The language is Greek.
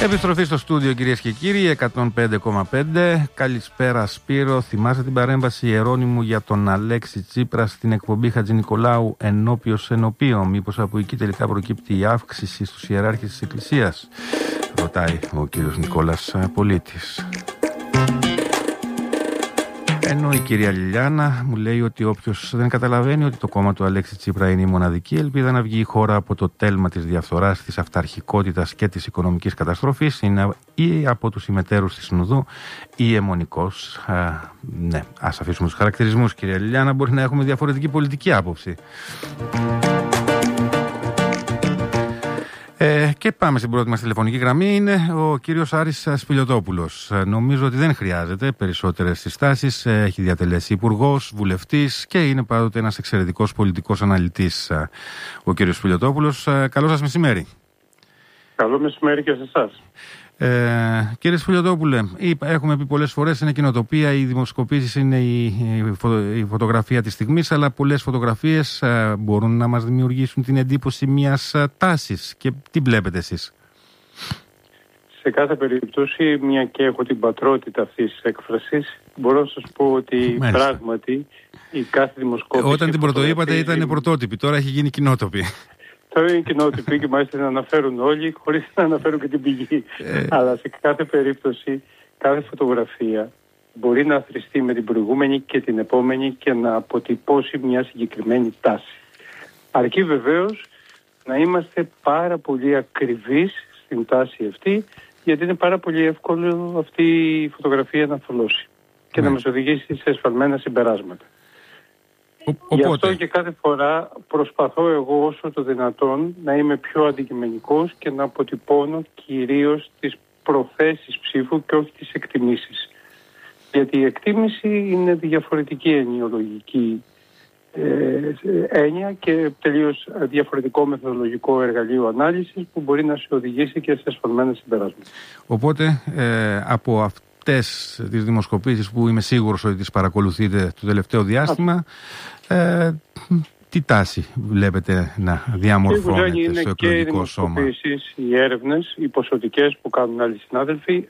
Επιστροφή στο στούντιο, κυρίες και κύριοι, 105,5. Καλησπέρα, Σπύρο. Θυμάσαι την παρέμβαση Ιερώνυμου για τον Αλέξη Τσίπρα στην εκπομπή Χατζηνικολάου ενώπιος ενωπίων? Μήπως από εκεί τελικά προκύπτει η αύξηση στους ιεράρχες της Εκκλησίας? Ρωτάει ο κύριος Νικόλας Πολίτης. Ενώ η κυρία Λιλιάνα μου λέει ότι όποιος δεν καταλαβαίνει ότι το κόμμα του Αλέξη Τσίπρα είναι η μοναδική ελπίδα να βγει η χώρα από το τέλμα της διαφθοράς, της αυταρχικότητας και της οικονομικής καταστροφής, είναι ή από τους ημετέρους της Συνοδού ή αιμονικός. Ναι, ας αφήσουμε τους χαρακτηρισμούς, κυρία Λιλιάνα, μπορεί να έχουμε διαφορετική πολιτική άποψη. Και πάμε στην πρώτη μας τηλεφωνική γραμμή. Είναι ο κύριος Άρης Σπηλιωτόπουλος. Νομίζω ότι δεν χρειάζεται περισσότερες συστάσεις. Έχει διατελέσει υπουργός, βουλευτής και είναι πάντοτε ένας εξαιρετικός πολιτικός αναλυτής ο κύριος Σπηλιωτόπουλος. Καλό σας μεσημέρι. Καλό μεσημέρι και σε εσάς. Κύριε Σπηλιωτόπουλε, έχουμε πει πολλές φορές, είναι κοινοτοπία, οι δημοσκοπήσεις είναι η φωτογραφία της στιγμής, αλλά πολλές φωτογραφίες μπορούν να μας δημιουργήσουν την εντύπωση μιας τάσης. Και τι βλέπετε εσείς? Σε κάθε περίπτωση, μια και έχω την πατρότητα αυτής της έκφρασης, μπορώ να σας πω ότι πράγματι η κάθε δημοσκόπηση... Όταν την πρωτοείπατε ήταν πρωτότυπη, τώρα έχει γίνει κοινότοπη. Τώρα είναι κοινότυπη και μάλιστα να αναφέρουν όλοι χωρίς να αναφέρουν και την πηγή. Αλλά σε κάθε περίπτωση, κάθε φωτογραφία μπορεί να αθροιστεί με την προηγούμενη και την επόμενη και να αποτυπώσει μια συγκεκριμένη τάση. Αρκεί βεβαίως να είμαστε πάρα πολύ ακριβείς στην τάση αυτή, γιατί είναι πάρα πολύ εύκολο αυτή η φωτογραφία να θολώσει και να μας οδηγήσει σε εσφαλμένα συμπεράσματα. Γι' αυτό και κάθε φορά προσπαθώ εγώ όσο το δυνατόν να είμαι πιο αντικειμενικός και να αποτυπώνω κυρίως τις προθέσεις ψήφου και όχι τις εκτιμήσεις. Γιατί η εκτίμηση είναι διαφορετική ενοιολογική έννοια και τελείως διαφορετικό μεθοδολογικό εργαλείο ανάλυσης που μπορεί να σε οδηγήσει και σε ασφαλμένα συμπεράσματα. Οπότε από αυτές τις δημοσκοπήσεις που είμαι σίγουρος ότι τις παρακολουθείτε το τελευταίο διάστημα, τι τάση βλέπετε να διαμορφώνεται στο εκλογικό σώμα? Οι δημοσκοπήσεις, οι έρευνες, οι ποσοτικές που κάνουν άλλοι συνάδελφοι